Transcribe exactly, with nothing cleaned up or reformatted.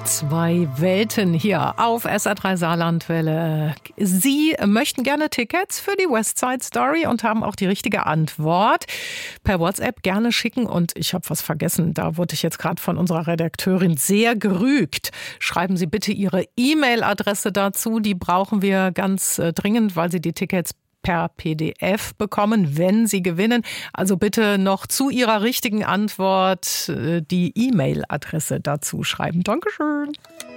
Zwei Welten hier auf S R drei Saarlandwelle. Sie möchten gerne Tickets für die West Side Story und haben auch die richtige Antwort. Per WhatsApp gerne schicken und ich habe was vergessen, da wurde ich jetzt gerade von unserer Redakteurin sehr gerügt. Schreiben Sie bitte Ihre E-Mail-Adresse dazu, die brauchen wir ganz dringend, weil Sie die Tickets per P D F bekommen, wenn Sie gewinnen. Also bitte noch zu Ihrer richtigen Antwort die E-Mail-Adresse dazu schreiben. Dankeschön.